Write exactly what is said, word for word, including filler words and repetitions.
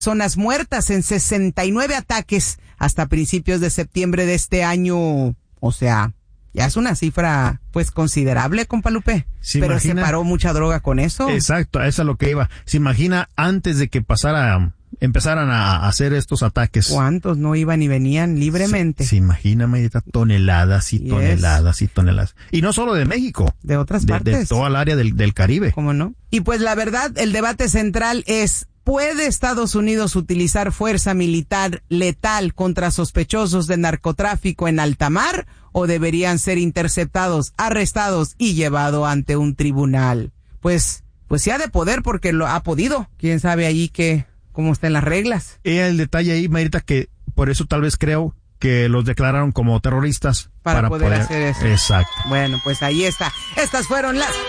personas muertas en sesenta y nueve ataques hasta principios de septiembre de este año. O sea, ya es una cifra, pues, considerable, compa Lupe. ¿Se Pero imagina? se paró mucha droga con eso. Exacto, a eso es lo que iba. Se imagina antes de que pasara, empezaran a hacer estos ataques. ¿Cuántos no iban y venían libremente? Se, se imagina, Mayita, toneladas y Yes. toneladas y toneladas. Y no solo de México. De otras de, partes. de toda el área del, del Caribe. ¿Cómo no? Y pues la verdad, el debate central es, ¿puede Estados Unidos utilizar fuerza militar letal contra sospechosos de narcotráfico en alta mar? ¿O deberían ser interceptados, arrestados y llevados ante un tribunal? Pues, pues sí ha de poder porque lo ha podido. ¿Quién sabe ahí que, cómo están las reglas? Y el detalle ahí, Mayita, que por eso tal vez creo que los declararon como terroristas. Para, poder, poder hacer eso. Exacto. Bueno, pues ahí está. Estas fueron las